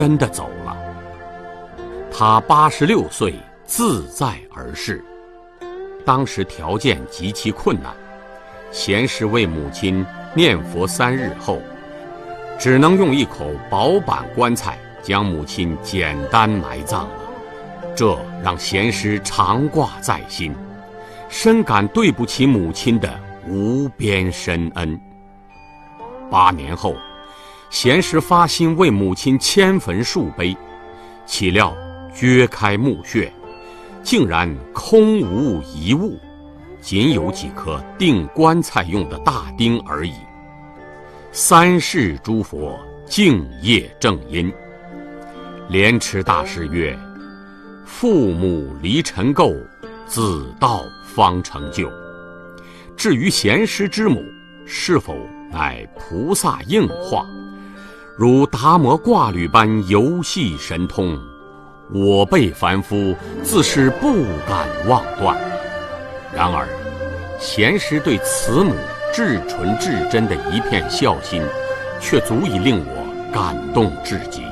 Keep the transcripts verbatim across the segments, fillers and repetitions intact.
真的走了。他八十六岁自在而逝。当时条件极其困难，贤师为母亲念佛三日后，只能用一口薄板棺材将母亲简单埋葬了。这让贤师常挂在心，深感对不起母亲的无边深恩。八年后，贤师发心为母亲迁坟树碑，岂料掘开墓穴，竟然空无一物，仅有几颗钉棺材用的大钉而已。三世诸佛敬业正因。莲池大师曰：父母离尘垢，子道方成就。至于贤师之母是否乃菩萨应化，如达摩挂履般游戏神通，我辈凡夫自是不敢妄断。然而贤师对慈母至纯至真的一片孝心，却足以令我感动至极。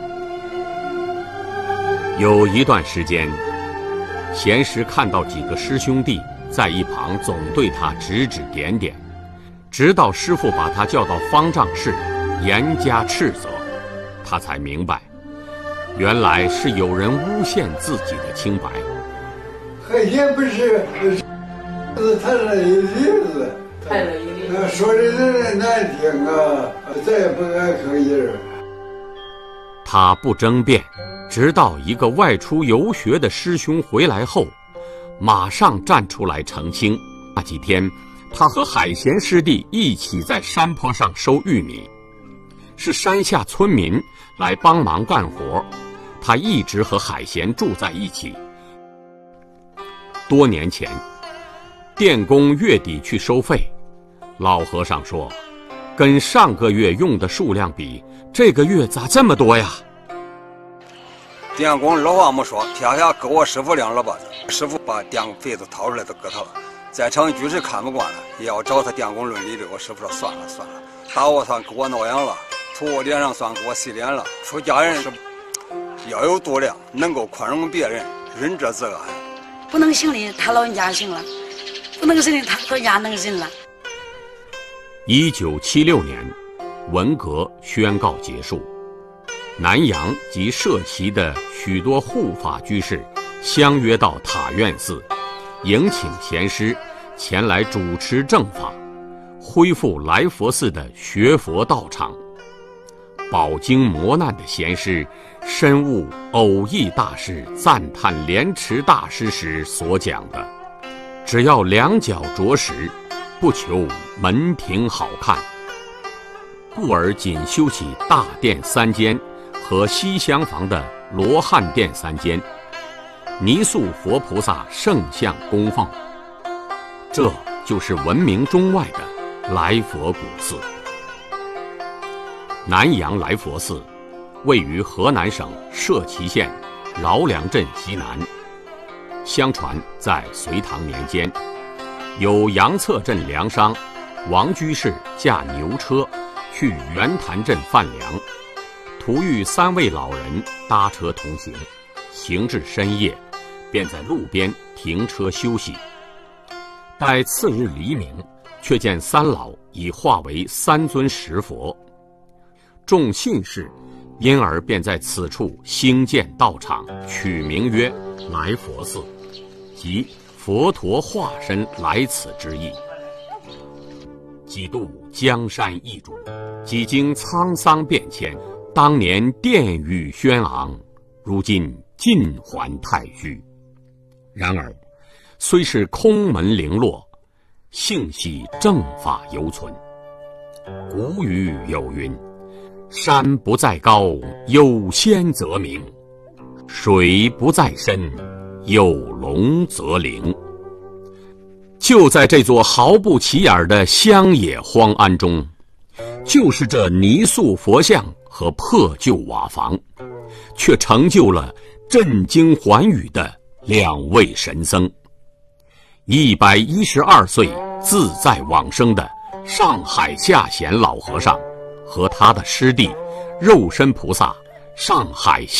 有一段时间，贤师看到几个师兄弟在一旁总对他指指点点，直到师父把他叫到方丈室严加斥责，他才明白，原来是有人诬陷自己的清白。 海鲜不是太了一例子， 太了一例子， 说的人难听啊，再也不敢吭音。 他不争辩，直到一个外出游学的师兄回来后，马上站出来澄清。那几天，他和海贤师弟一起在山坡上收玉米，是山下村民来帮忙干活，他一直和海贤住在一起。多年前，电工月底去收费，老和尚说，跟上个月用的数量比，这个月咋这么多呀？ 电工二话没说，撇下给我师傅两耳巴子，师傅把电费子掏出来都给他了。在场居士看不惯了，也要找他电工论理的。我师傅说算了算了，打我算给我挠痒了，吐我脸上算给我洗脸了。出家人是要有度量，能够宽容别人，仁者自安。 不能行的他老人家行了，不能行的他老人家能行了。 一九七六年，文革宣告结束，南阳及社旗的许多护法居士相约到塔院寺，迎请贤师前来主持正法，恢复来佛寺的学佛道场。饱经磨难的贤师深悟偶益大师赞叹莲池大师时所讲的，只要两脚着实，不求门庭好看，故而仅修起大殿三间和西厢房的罗汉殿三间，泥塑佛菩萨圣像供奉。这就是闻名中外的来佛古寺。南阳来佛寺位于河南省社旗县劳梁镇西南。相传在隋唐年间，有杨策镇粮商王居士驾牛车去袁潭镇贩粮，途遇三位老人搭车同行，行至深夜，便在路边停车休息。待次日黎明，却见三老已化为三尊石佛。众信士因而便在此处兴建道场，取名曰来佛寺，即佛陀化身来此之意。几度江山易主，几经沧桑变迁，当年殿宇轩昂，如今尽还太虚。然而虽是空门零落，幸喜正法犹存。古语有云，山不在高，有仙则名；水不在深，有龙则灵。就在这座毫不起眼的乡野荒庵中，就是这泥塑佛像和破旧瓦房，却成就了震惊寰宇的两位神僧。一百一十二岁自在往生的上海下贤老和尚和他的师弟肉身菩萨上海